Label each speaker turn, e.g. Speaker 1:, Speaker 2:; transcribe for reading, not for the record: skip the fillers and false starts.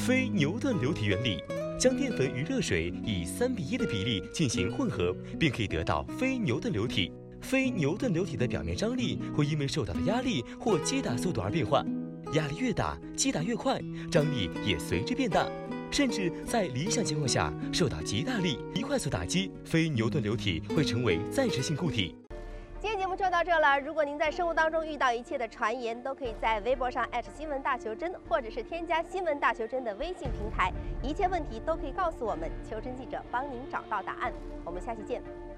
Speaker 1: 非牛顿流体原理。将淀粉与热水以3:1的比例进行混合，便可以得到非牛顿流体。非牛顿流体的表面张力会因为受到的压力或击打速度而变化，压力越大，击打越快，张力也随之变大。甚至在理想情况下，受到极大力一快速打击，非牛顿流体会成为暂时性固体。
Speaker 2: 今天节目就到这了。如果您在生活当中遇到一切的传言，都可以在微博上新闻大求真，或者是添加新闻大求真的微信平台，一切问题都可以告诉我们，求真记者帮您找到答案。我们下期见。